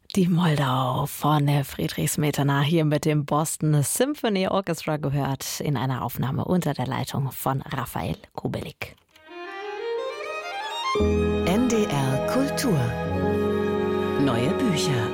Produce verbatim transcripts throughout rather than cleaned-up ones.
Die Moldau von Friedrich Smetana hier mit dem Boston Symphony Orchestra gehört in einer Aufnahme unter der Leitung von Raphael Kubelik. N D R Kultur. Neue Bücher.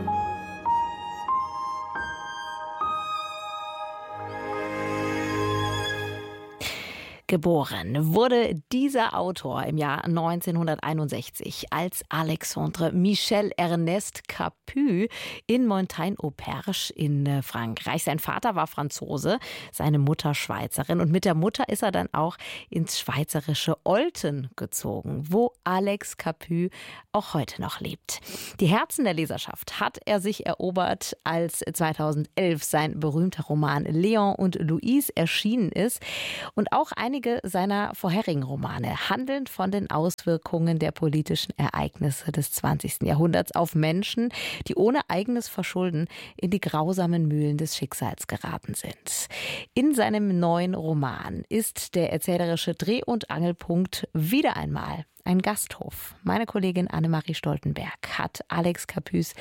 Geboren wurde dieser Autor im Jahr neunzehnhunderteinundsechzig als Alexandre Michel Ernest Capu in Montagne-au-Perche in Frankreich. Sein Vater war Franzose, seine Mutter Schweizerin. Und mit der Mutter ist er dann auch ins schweizerische Olten gezogen, wo Alex Capu auch heute noch lebt. Die Herzen der Leserschaft hat er sich erobert, als zweitausendelf sein berühmter Roman Leon und Louise erschienen ist. Und auch einige seiner vorherigen Romane handeln von den Auswirkungen der politischen Ereignisse des zwanzigsten Jahrhunderts auf Menschen, die ohne eigenes Verschulden in die grausamen Mühlen des Schicksals geraten sind. In seinem neuen Roman ist der erzählerische Dreh- und Angelpunkt wieder einmal ein Gasthof. Meine Kollegin Annemarie Stoltenberg hat Alex Capus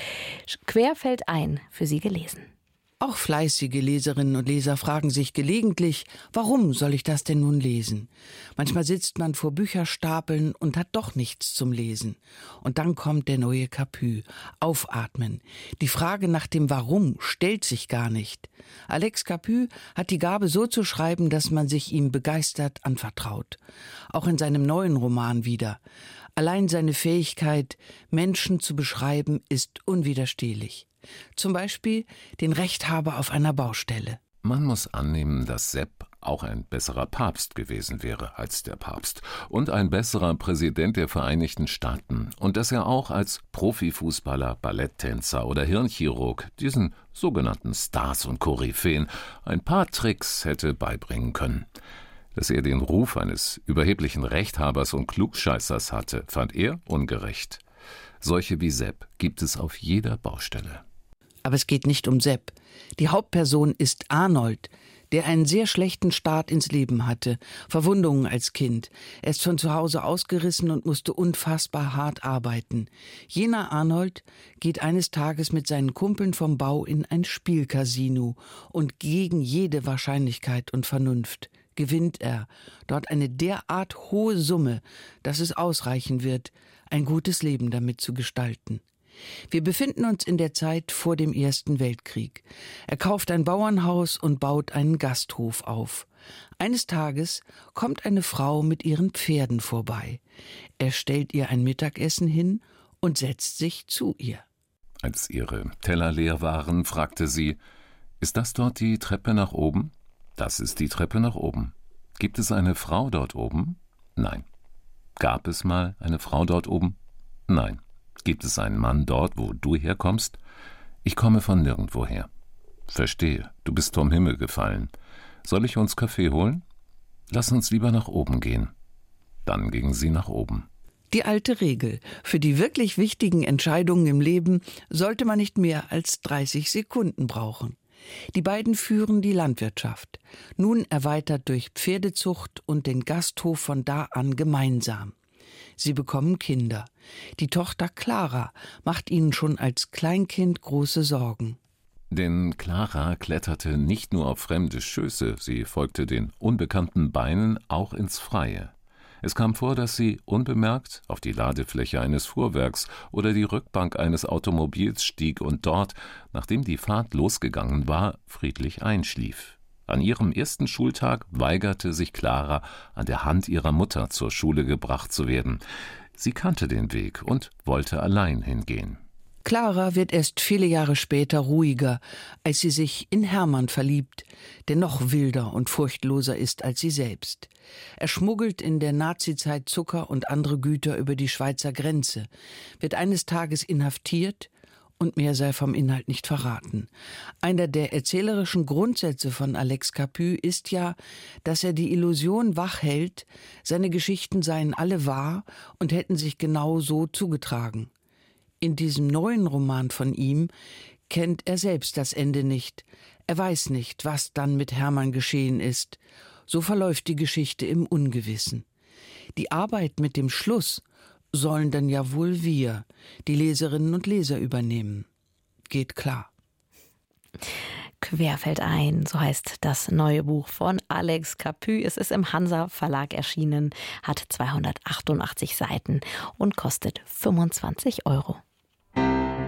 querfeldein für Sie gelesen. Auch fleißige Leserinnen und Leser fragen sich gelegentlich, warum soll ich das denn nun lesen? Manchmal sitzt man vor Bücherstapeln und hat doch nichts zum Lesen. Und dann kommt der neue Capu. Aufatmen. Die Frage nach dem Warum stellt sich gar nicht. Alex Capu hat die Gabe, so zu schreiben, dass man sich ihm begeistert anvertraut. Auch in seinem neuen Roman wieder. Allein seine Fähigkeit, Menschen zu beschreiben, ist unwiderstehlich. Zum Beispiel den Rechthaber auf einer Baustelle. Man muss annehmen, dass Sepp auch ein besserer Papst gewesen wäre als der Papst und ein besserer Präsident der Vereinigten Staaten und dass er auch als Profifußballer, Balletttänzer oder Hirnchirurg diesen sogenannten Stars und Koryphäen ein paar Tricks hätte beibringen können. Dass er den Ruf eines überheblichen Rechthabers und Klugscheißers hatte, fand er ungerecht. Solche wie Sepp gibt es auf jeder Baustelle. Aber es geht nicht um Sepp. Die Hauptperson ist Arnold, der einen sehr schlechten Start ins Leben hatte, Verwundungen als Kind. Er ist von zu Hause ausgerissen und musste unfassbar hart arbeiten. Jener Arnold geht eines Tages mit seinen Kumpeln vom Bau in ein Spielcasino und gegen jede Wahrscheinlichkeit und Vernunft gewinnt er dort eine derart hohe Summe, dass es ausreichen wird, ein gutes Leben damit zu gestalten. Wir befinden uns in der Zeit vor dem Ersten Weltkrieg. Er kauft ein Bauernhaus und baut einen Gasthof auf. Eines Tages kommt eine Frau mit ihren Pferden vorbei. Er stellt ihr ein Mittagessen hin und setzt sich zu ihr. Als ihre Teller leer waren, fragte sie: »Ist das dort die Treppe nach oben?« »Das ist die Treppe nach oben.« »Gibt es eine Frau dort oben?« »Nein.« »Gab es mal eine Frau dort oben?« »Nein.« »Gibt es einen Mann dort, wo du herkommst?« »Ich komme von nirgendwoher.« »Verstehe, du bist vom Himmel gefallen. Soll ich uns Kaffee holen?« »Lass uns lieber nach oben gehen.« Dann gingen sie nach oben. Die alte Regel: Für die wirklich wichtigen Entscheidungen im Leben sollte man nicht mehr als dreißig Sekunden brauchen. Die beiden führen die Landwirtschaft, nun erweitert durch Pferdezucht und den Gasthof von da an gemeinsam. Sie bekommen Kinder. Die Tochter Clara macht ihnen schon als Kleinkind große Sorgen. Denn Clara kletterte nicht nur auf fremde Schöße, sie folgte den unbekannten Beinen auch ins Freie. Es kam vor, dass sie unbemerkt auf die Ladefläche eines Fuhrwerks oder die Rückbank eines Automobils stieg und dort, nachdem die Fahrt losgegangen war, friedlich einschlief. An ihrem ersten Schultag weigerte sich Clara, an der Hand ihrer Mutter zur Schule gebracht zu werden. Sie kannte den Weg und wollte allein hingehen. Clara wird erst viele Jahre später ruhiger, als sie sich in Hermann verliebt, der noch wilder und furchtloser ist als sie selbst. Er schmuggelt in der Nazizeit Zucker und andere Güter über die Schweizer Grenze, wird eines Tages inhaftiert und mehr sei vom Inhalt nicht verraten. Einer der erzählerischen Grundsätze von Alex Capu ist ja, dass er die Illusion wachhält, seine Geschichten seien alle wahr und hätten sich genau so zugetragen. In diesem neuen Roman von ihm kennt er selbst das Ende nicht. Er weiß nicht, was dann mit Hermann geschehen ist. So verläuft die Geschichte im Ungewissen. Die Arbeit mit dem Schluss sollen dann ja wohl wir, die Leserinnen und Leser, übernehmen. Geht klar. Querfeldein, so heißt das neue Buch von Alex Capu. Es ist im Hansa Verlag erschienen, hat zweihundertachtundachtzig Seiten und kostet fünfundzwanzig Euro.